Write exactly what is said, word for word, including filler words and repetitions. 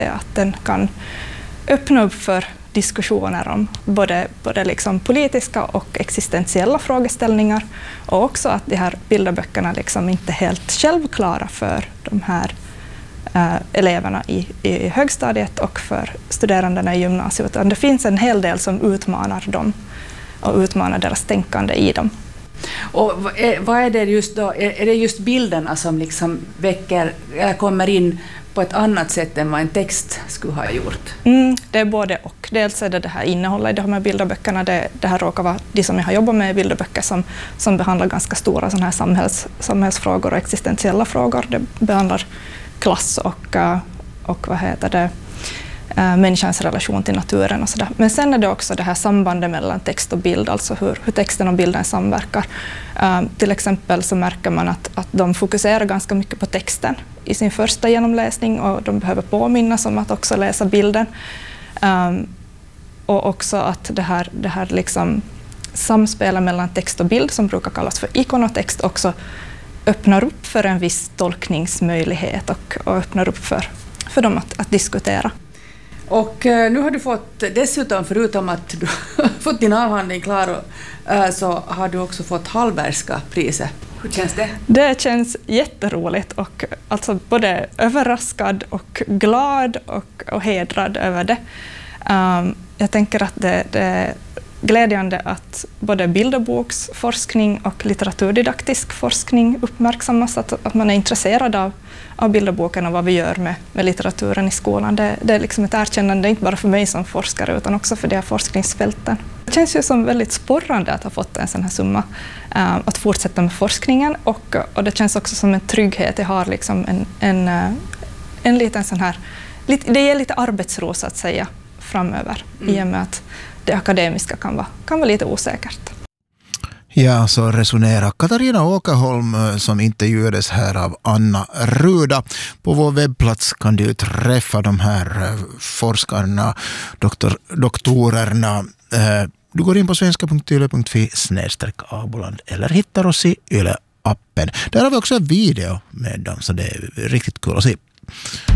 att den kan öppna upp för diskussioner om både, både liksom politiska och existentiella frågeställningar, och också att de här bilderböckerna liksom inte är helt självklara för de här äh, eleverna i, i högstadiet och för studerandena i gymnasiet, utan det finns en hel del som utmanar dem och utmanar deras tänkande i dem. Och vad är det just då? Är det just bilderna som liksom väcker eller kommer in på ett annat sätt än vad en text skulle ha gjort? Mm, det är både och. Dels är det det här innehållet i de här bilderböckerna. Det, det här råkar vara de som jag har jobbat med, bilderböcker som, som behandlar ganska stora såna här samhälls, samhällsfrågor och existentiella frågor. Det behandlar klass och, och vad heter det, människans relation till naturen och sådär. Men sen är det också det här sambandet mellan text och bild, alltså hur, hur texten och bilden samverkar. Uh, till exempel så märker man att, att de fokuserar ganska mycket på texten i sin första genomläsning, och de behöver påminnas om att också läsa bilden. Um, och också att det här, det här liksom samspelet mellan text och bild, som brukar kallas för ikonotext, också öppnar upp för en viss tolkningsmöjlighet och, och öppnar upp för, för dem att, att diskutera. Och nu har du fått, dessutom förutom att du har fått din avhandling klar, och, så har du också fått Hallbergska priset. Hur känns det? Det känns jätteroligt, och alltså både överraskad och glad och, och hedrad över det. Um, jag tänker att det, det är glädjande att både bilderboksforskning och litteraturdidaktisk forskning uppmärksammas, att, att man är intresserad av, av bilderboken och vad vi gör med, med litteraturen i skolan. Det, det är liksom ett erkännande, inte bara för mig som forskare utan också för de här forskningsfälten. Det känns ju som väldigt sporrande att ha fått en sån här summa, äh, att fortsätta med forskningen, och, och det känns också som en trygghet. Jag har liksom en, en, en liten sån här, det ger lite arbetsro så att säga framöver, mm. i och med att det akademiska kan vara, kan vara lite osäkert. Ja, så resonerar Katarina Åkerholm, som intervjuades här av Anna Ruda. På vår webbplats kan du träffa de här forskarna, doktor, doktorerna. Du går in på svenska punkt yle punkt fi snedstreck abuland eller hittar oss i Yle-appen. Där har vi också en video med dem, så det är riktigt kul att se.